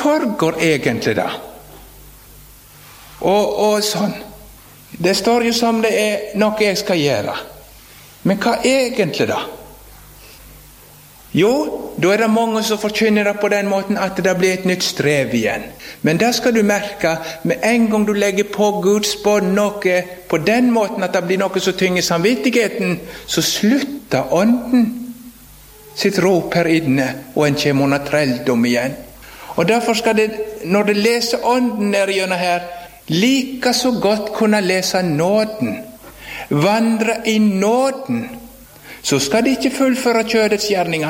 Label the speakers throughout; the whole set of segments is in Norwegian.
Speaker 1: foregår egentlig da? Og sånn. Det står jo som det noe jeg skal gjøre. Men hva egentlig da? Jo, da det mange som forkynner det på den måten at det blir et nytt strev igjen. Men da skal du merke, med en gang du legger på Guds bånd noe på den måten at det blir noe som tynger samvittigheten, så slutter ånden sitt rop her inne, og en kommer under trelldom igjen. Og derfor skal det, når det leser ånden nede gjennom her, like så godt kunne lese nåden. Vandre i nåden, så skal de ikke fullføre kjødets gjerninger.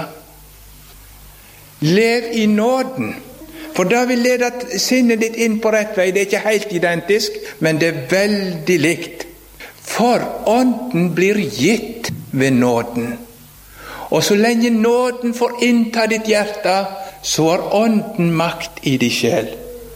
Speaker 1: Lev i nåden, for da vil lede sinnet ditt inn på rett vei. Det ikke helt identisk, men det veldig likt. For ånden blir gitt ved nåden. Og så lenge nåden får innta ditt hjerte, så har ånden makt i din sjel.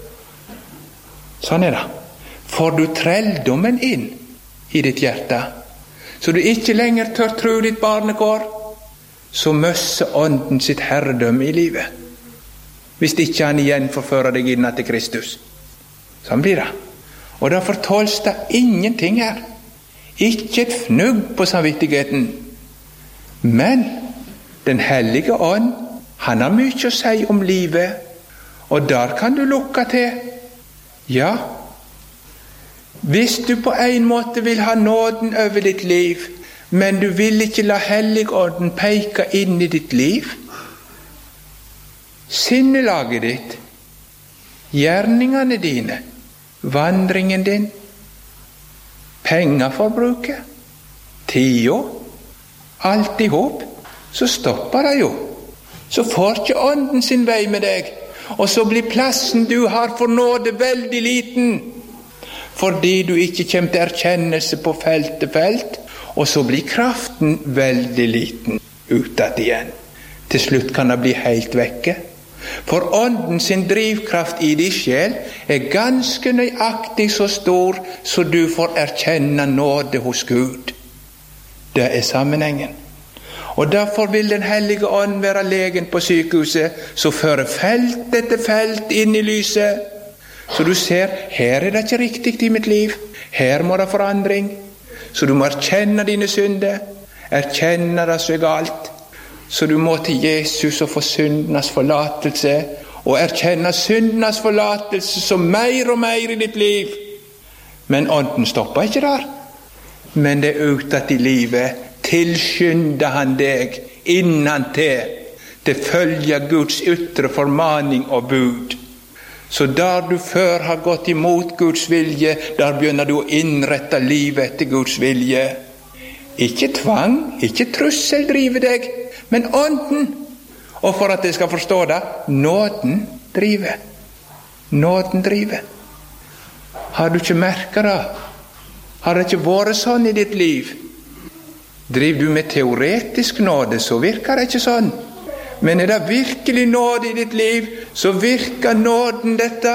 Speaker 1: Sånn det. Får du trelldommen inn i ditt hjerte, så du ikke lenger tør tro ditt barnekår, så møsser ånden sitt herredømme i livet. Hvis ikke han igjen forfører deg inn til Kristus. Sånn blir det. Og derfor tåls det ingenting her. Ikke et fnugg på samvittigheten. Men den hellige ånd, han har mye å si om livet, og der kan du lukke til. Ja, hvis du på en måte vil ha nåden over ditt liv, men du vil ikke la Helligånden peke inn i ditt liv, sinnelaget ditt, gjerningene dine, vandringen din, pengeforbruket, tida, alt i hop, så stopper det jo. Så får ikke ånden sin vei med deg, og så blir plassen du har for nåde veldig liten, fordi du ikke kommer til erkjennelse på felt til felt, og så blir kraften veldig liten utad igjen. Til slutt kan det bli helt vekke. For ånden sin drivkraft i din sjel ganske nøyaktig så stor, så du får erkjenne nåde hos Gud. Det sammenhengen. Og derfor vil den hellige ånd være legen på sykehuset, så fører felt etter felt inn i lyset, så du ser, her det ikke riktig i mitt liv, her må det forandring, så du må erkjenne dine synder, erkjenne det så galt, så du må til Jesus og få syndenes forlatelse, og erkjenne syndenes forlatelse som mer og mer i ditt liv. Men ånden stopper ikke der, men det utad i livet, tilskynder han deg innantil følge Guds ytre formaning og bud. Så der du før har gått imot Guds vilje, der begynner du å innrette livet etter Guds vilje. Ikke tvang, ikke trussel driver deg, men ånden. Og for at jeg skal forstå det, nåden driver. Nåden driver. Har du ikke merket det? Har det ikke vært sånn i ditt liv? Driver du med teoretisk nåde, så virker det ikke sånn. Men det virkelig nåde i ditt liv, så virker nåden dette.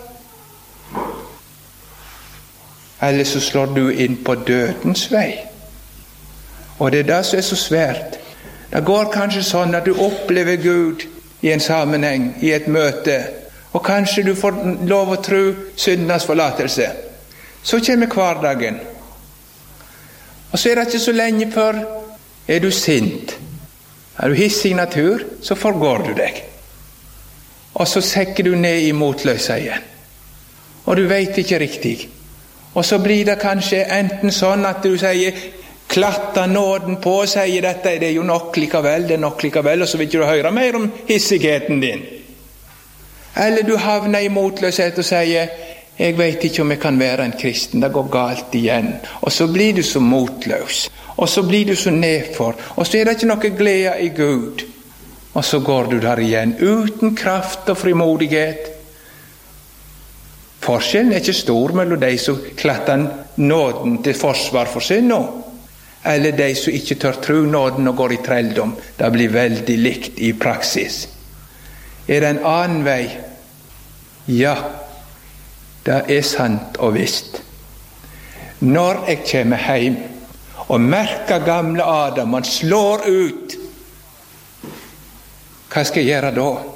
Speaker 1: Eller så slår du inn på dødens vei. Og det det som så svært. Det går kanskje sånn at du opplever Gud i en sammenheng, i et møte, og kanskje du får lov å tro syndenes forlatelse. Så kommer hverdagen. Og så det ikke så lenge før du sint. Er du hissig natur, så forgår du deg. Og så sekker du ned i motløsa igjen. Og du vet ikke riktig. Og så blir det kanskje enten sånn at du sier, klatter nåden på og sier dette, det jo nok likevel, det nok likevel, og så vil ikke du høre mer om hissigheten din. Eller du havner i motløshet og sier, jeg vet ikke om jeg kan være en kristen, det går galt igjen. Og så blir du så motløs. Og så blir du så nedfor, og så det ikke noe glede i Gud. Og så går du der igjen, uten kraft og frimodighet. Forskjellen ikke stor mellom de som klatter nåden til forsvar for synd nå, eller de som ikke tør tro nåden og går i trelldom. Det blir veldig likt i praksis. Det en annen vei? Ja, det sant og visst. Når jeg kommer hjem, og merker gamle Adam, han slår ut. Hva skal jeg gjøre da?